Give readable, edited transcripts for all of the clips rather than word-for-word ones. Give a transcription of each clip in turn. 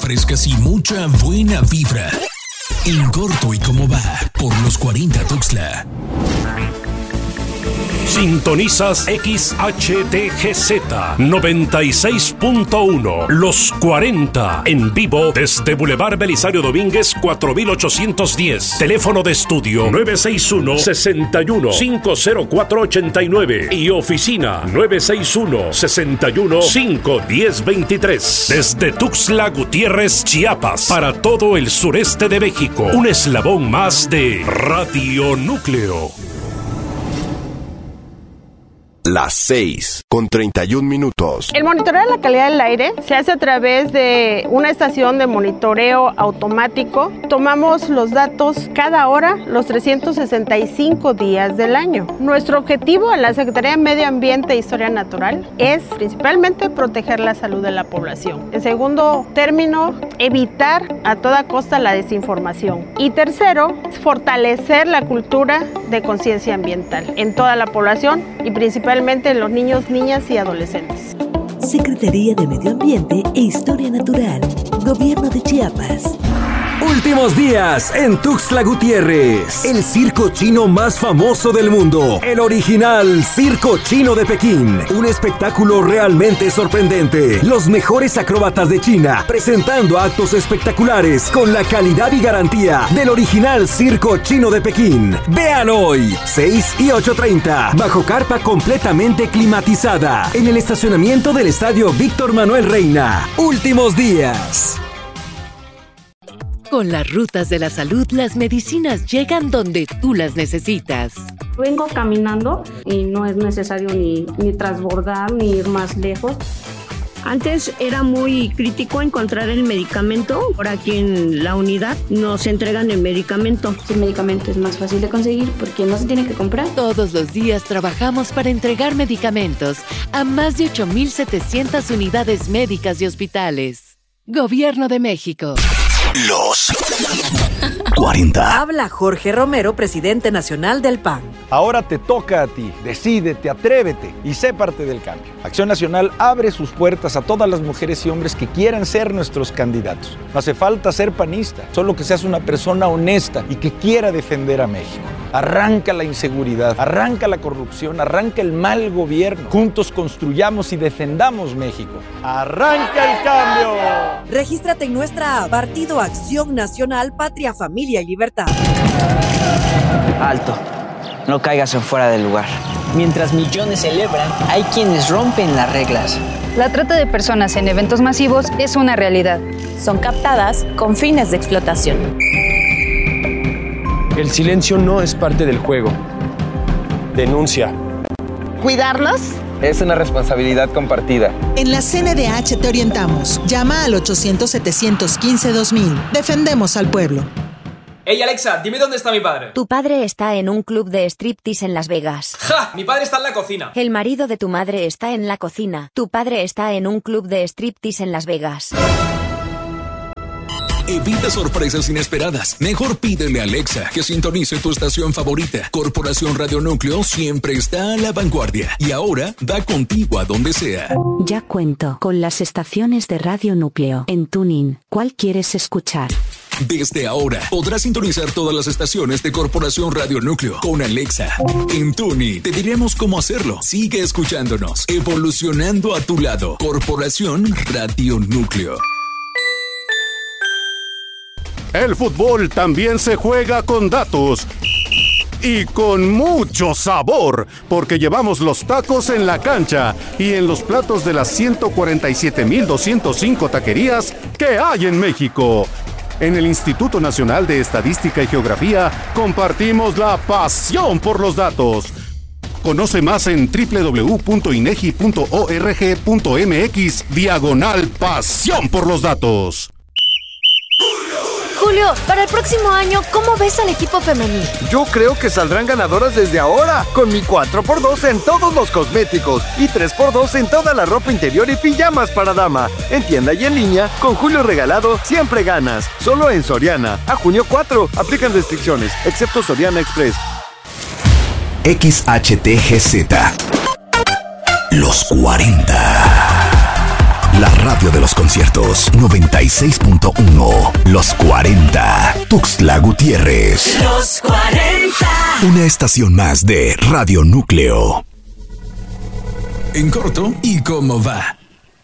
frescas y mucha buena vibra. En corto y cómo va, por los 40 Tuxtla. Sintonizas XHTGZ 96.1 Los 40 en vivo desde Boulevard Belisario Domínguez 4810. Teléfono de estudio 961-61-50489 y oficina 961-61-51023. Desde Tuxtla Gutiérrez, Chiapas, para todo el sureste de México. Un eslabón más de Radio Núcleo. Las 6:31. El monitoreo de la calidad del aire se hace a través de una estación de monitoreo automático. Tomamos los datos cada hora, los 365 días del año. Nuestro objetivo en la Secretaría de Medio Ambiente e Historia Natural es principalmente proteger la salud de la población. En segundo término, evitar a toda costa la desinformación. Y tercero, fortalecer la cultura de conciencia ambiental en toda la población y principalmente en los niños, niñas y adolescentes. Secretaría de Medio Ambiente e Historia Natural, Gobierno de Chiapas. Últimos días en Tuxtla Gutiérrez. El circo chino más famoso del mundo. El original Circo Chino de Pekín. Un espectáculo realmente sorprendente. Los mejores acróbatas de China presentando actos espectaculares con la calidad y garantía del original Circo Chino de Pekín. Vean hoy, 6 y 8:30, bajo carpa completamente climatizada, en el estacionamiento del Estadio Víctor Manuel Reina. Últimos días. Con las rutas de la salud, las medicinas llegan donde tú las necesitas. Vengo caminando y no es necesario ni transbordar ni ir más lejos. Antes era muy crítico encontrar el medicamento. Ahora aquí en la unidad nos entregan el medicamento. El medicamento es más fácil de conseguir porque no se tiene que comprar. Todos los días trabajamos para entregar medicamentos a más de 8,700 unidades médicas y hospitales. Gobierno de México. Los 40. Habla Jorge Romero, presidente nacional del PAN. Ahora te toca a ti. Decídete, atrévete y sé parte del cambio. Acción Nacional abre sus puertas a todas las mujeres y hombres que quieran ser nuestros candidatos. No hace falta ser panista, solo que seas una persona honesta y que quiera defender a México. Arranca la inseguridad, arranca la corrupción, arranca el mal gobierno. Juntos construyamos y defendamos México. ¡Arranca el cambio! Regístrate en nuestra app Partido Acción Nacional, Patria, Familia y Libertad. Alto, no caigas en fuera del lugar. Mientras millones celebran, hay quienes rompen las reglas. La trata de personas en eventos masivos es una realidad. Son captadas con fines de explotación. El silencio no es parte del juego. Denuncia. ¿Cuidarnos? Es una responsabilidad compartida. En la CNDH te orientamos. Llama al 800-715-2000. Defendemos al pueblo. Hey Alexa, dime dónde está mi padre. Tu padre está en un club de striptease en Las Vegas. ¡Ja! Mi padre está en la cocina. El marido de tu madre está en la cocina. Tu padre está en un club de striptease en Las Vegas. Evita sorpresas inesperadas. Mejor pídele a Alexa que sintonice tu estación favorita. Corporación Radio Núcleo siempre está a la vanguardia y ahora da contigo a donde sea. Ya cuento con las estaciones de Radio Núcleo en TuneIn. ¿Cuál quieres escuchar? Desde ahora podrás sintonizar todas las estaciones de Corporación Radio Núcleo con Alexa. En TuneIn te diremos cómo hacerlo. Sigue escuchándonos, evolucionando a tu lado. Corporación Radio Núcleo. El fútbol también se juega con datos y con mucho sabor, porque llevamos los tacos en la cancha y en los platos de las 147,205 taquerías que hay en México. En el Instituto Nacional de Estadística y Geografía compartimos la pasión por los datos. Conoce más en www.inegi.org.mx/pasión por los datos. Julio, para el próximo año, ¿cómo ves al equipo femenil? Yo creo que saldrán ganadoras desde ahora, con mi 4x2 en todos los cosméticos y 3x2 en toda la ropa interior y pijamas para dama. En tienda y en línea, con Julio regalado, siempre ganas. Solo en Soriana. A junio 4, aplican restricciones, excepto Soriana Express. XHTGZ. Los 40. La radio de los conciertos 96.1. Los 40. Tuxtla Gutiérrez. Los 40. Una estación más de Radio Núcleo. En corto, ¿y cómo va?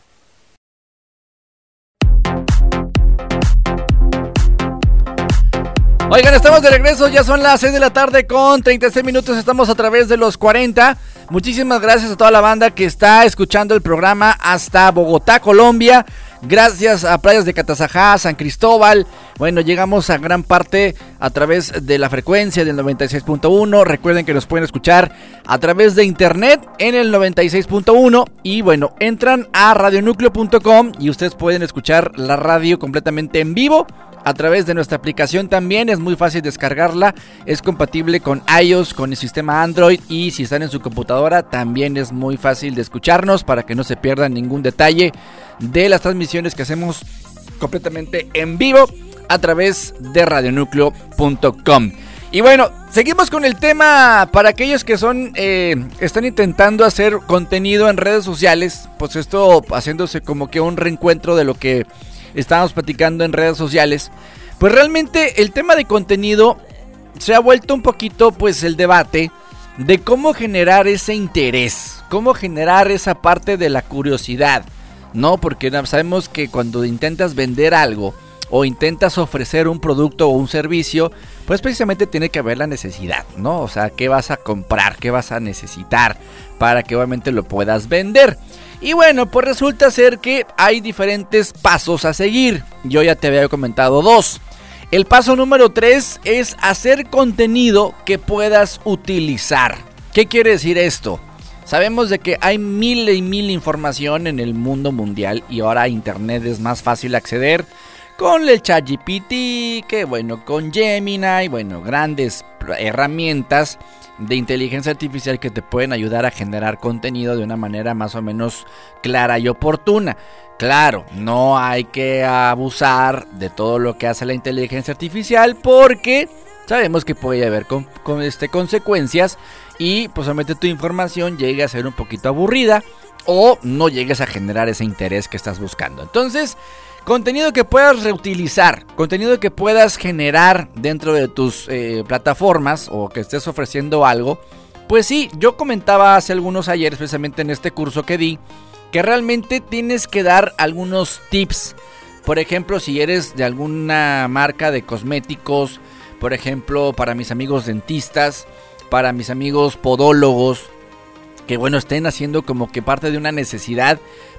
Oigan, estamos de regreso, ya son las 6 de la tarde con 36 minutos, estamos a través de los 40. Muchísimas gracias a toda la banda que está escuchando el programa hasta Bogotá, Colombia. Gracias a Playas de Catazajá, San Cristóbal. Bueno, llegamos a gran parte a través de la frecuencia del 96.1. Recuerden que nos pueden escuchar a través de internet en el 96.1. Y bueno, entran a radionucleo.com y ustedes pueden escuchar la radio completamente en vivo. A través de nuestra aplicación también es muy fácil descargarla, es compatible con iOS, con el sistema Android, y si están en su computadora también es muy fácil de escucharnos para que no se pierdan ningún detalle de las transmisiones que hacemos completamente en vivo a través de radionucleo.com. Y bueno, seguimos con el tema para aquellos que están intentando hacer contenido en redes sociales, pues esto haciéndose como que un reencuentro de lo que estábamos platicando en redes sociales. Pues realmente el tema de contenido se ha vuelto un poquito pues el debate de cómo generar ese interés, cómo generar esa parte de la curiosidad, ¿no? Porque sabemos que cuando intentas vender algo o intentas ofrecer un producto o un servicio, pues precisamente tiene que haber la necesidad, ¿no? O sea, ¿qué vas a comprar? ¿Qué vas a necesitar para que obviamente lo puedas vender? Y bueno, pues resulta ser que hay diferentes pasos a seguir. Yo ya te había comentado 2. El paso número 3 es hacer contenido que puedas utilizar. ¿Qué quiere decir esto? Sabemos de que hay mil y mil información en el mundo mundial y ahora internet es más fácil acceder con el ChatGPT, que bueno, con Gemini, bueno, grandes herramientas de inteligencia artificial que te pueden ayudar a generar contenido de una manera más o menos clara y oportuna. Claro, no hay que abusar de todo lo que hace la inteligencia artificial porque sabemos que puede haber consecuencias y posiblemente tu información llegue a ser un poquito aburrida o no llegues a generar ese interés que estás buscando. Entonces, contenido que puedas reutilizar, contenido que puedas generar dentro de tus plataformas o que estés ofreciendo algo. Pues sí, yo comentaba hace algunos ayeres, precisamente en este curso que di, que realmente tienes que dar algunos tips. Por ejemplo, si eres de alguna marca de cosméticos, por ejemplo, para mis amigos dentistas, para mis amigos podólogos, que bueno, estén haciendo como que parte de una necesidad,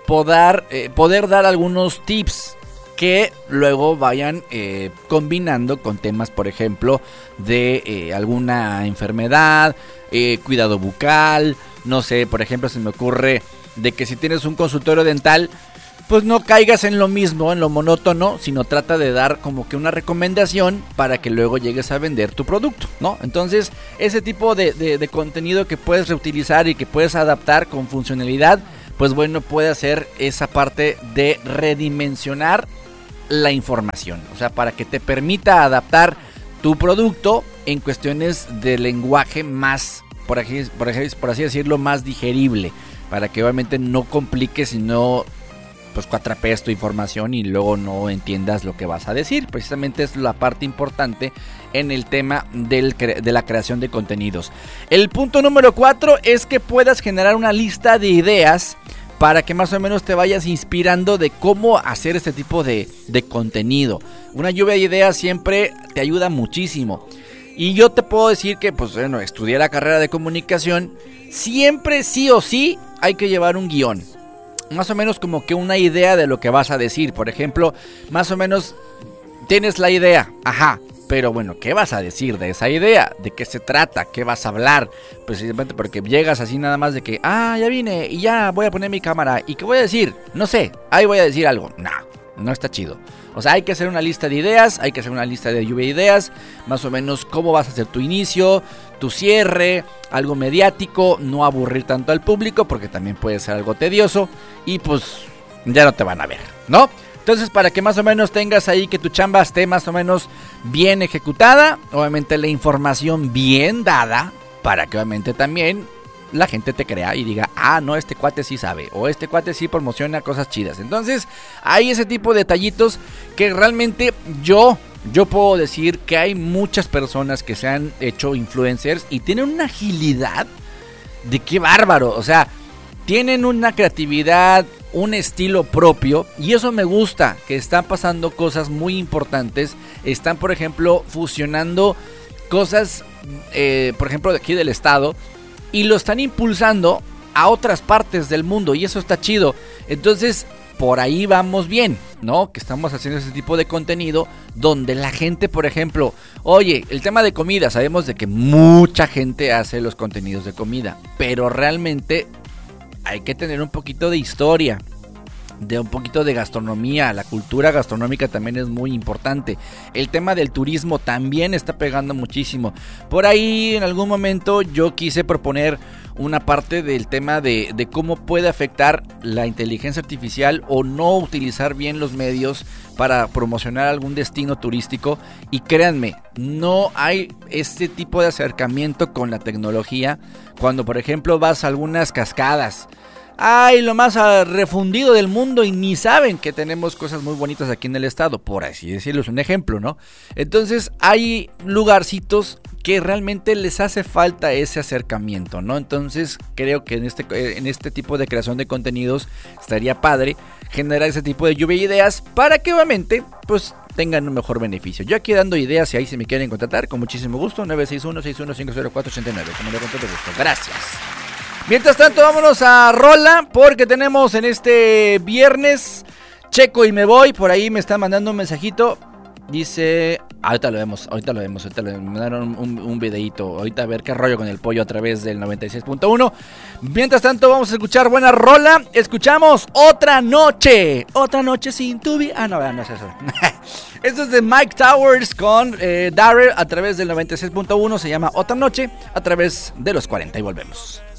poder dar algunos tips que luego vayan combinando con temas, por ejemplo, de alguna enfermedad, cuidado bucal, no sé, por ejemplo, se me ocurre de que si tienes un consultorio dental, pues no caigas en lo mismo, en lo monótono, sino trata de dar como que una recomendación para que luego llegues a vender tu producto, ¿no? Entonces, ese tipo de contenido que puedes reutilizar y que puedes adaptar con funcionalidad, pues bueno, puede hacer esa parte de redimensionar la información. O sea, para que te permita adaptar tu producto en cuestiones de lenguaje más, por así decirlo, más digerible. Para que obviamente no compliques y no pues cuatrapees tu información y luego no entiendas lo que vas a decir. Precisamente es la parte importante en el tema de la creación de contenidos. El punto número 4 es que puedas generar una lista de ideas para que más o menos te vayas inspirando de cómo hacer este tipo de contenido. Una lluvia de ideas siempre te ayuda muchísimo. Y yo te puedo decir que, pues bueno, estudié la carrera de comunicación. Siempre, sí o sí, hay que llevar un guión. Más o menos como que una idea de lo que vas a decir. Por ejemplo, más o menos tienes la idea. Ajá. Pero bueno, ¿qué vas a decir de esa idea? ¿De qué se trata? ¿Qué vas a hablar? Precisamente porque llegas así nada más de que, ya vine y ya voy a poner mi cámara. ¿Y qué voy a decir? No sé, ahí voy a decir algo. No está chido. O sea, hay que hacer una lista de ideas, hay que hacer una lista de lluvia de ideas. Más o menos cómo vas a hacer tu inicio, tu cierre, algo mediático. No aburrir tanto al público porque también puede ser algo tedioso. Y pues ya no te van a ver, ¿no? Entonces, para que más o menos tengas ahí que tu chamba esté más o menos bien ejecutada, obviamente la información bien dada, para que obviamente también la gente te crea y diga, no, este cuate sí sabe, o este cuate sí promociona cosas chidas. Entonces hay ese tipo de detallitos que realmente yo puedo decir que hay muchas personas que se han hecho influencers y tienen una agilidad de qué bárbaro. O sea, tienen una creatividad, un estilo propio, y eso me gusta, que están pasando cosas muy importantes. Están, por ejemplo, fusionando cosas, por ejemplo, de aquí del estado, y lo están impulsando a otras partes del mundo, y eso está chido. Entonces, por ahí vamos bien, ¿no? Que estamos haciendo ese tipo de contenido donde la gente, por ejemplo, oye, el tema de comida, sabemos de que mucha gente hace los contenidos de comida, pero realmente hay que tener un poquito de historia, de un poquito de gastronomía. La cultura gastronómica también es muy importante. El tema del turismo también está pegando muchísimo. Por ahí en algún momento yo quise proponer una parte del tema de cómo puede afectar la inteligencia artificial o no utilizar bien los medios para promocionar algún destino turístico. Y créanme, no hay este tipo de acercamiento con la tecnología cuando, por ejemplo, vas a algunas cascadas. Ay, lo más refundido del mundo y ni saben que tenemos cosas muy bonitas aquí en el estado, por así decirlo, es un ejemplo, ¿no? Entonces hay lugarcitos que realmente les hace falta ese acercamiento, ¿no? Entonces creo que en este tipo de creación de contenidos estaría padre generar ese tipo de lluvia de ideas para que obviamente pues tengan un mejor beneficio. Yo aquí dando ideas, y ahí si me quieren contratar, con muchísimo gusto, 961-6150489, como le conté, gusto. Gracias. Mientras tanto, vámonos a rola, porque tenemos en este viernes Checo y me voy. Por ahí me está mandando un mensajito. Dice, ahorita lo vemos, me mandaron un videito. Ahorita a ver qué rollo con el pollo a través del 96.1. Mientras tanto, vamos a escuchar buena rola. Escuchamos Otra Noche sin tu vida. No es eso. Esto es de Mike Towers con Darrell a través del 96.1. Se llama Otra Noche a través de los 40 y volvemos.